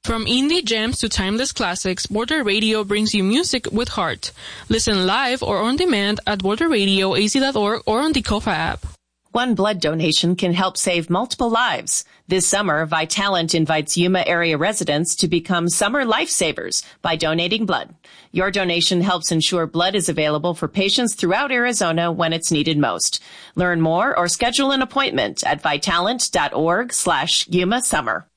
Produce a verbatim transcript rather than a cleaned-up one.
From indie gems to timeless classics, Border Radio brings you music with heart. Listen live or on demand at border radio a z dot org or on the Kofa app. One blood donation can help save multiple lives. This summer, Vitalant invites Yuma area residents to become summer lifesavers by donating blood. Your donation helps ensure blood is available for patients throughout Arizona when it's needed most. Learn more or schedule an appointment at vitalant dot org slash Yuma Summer.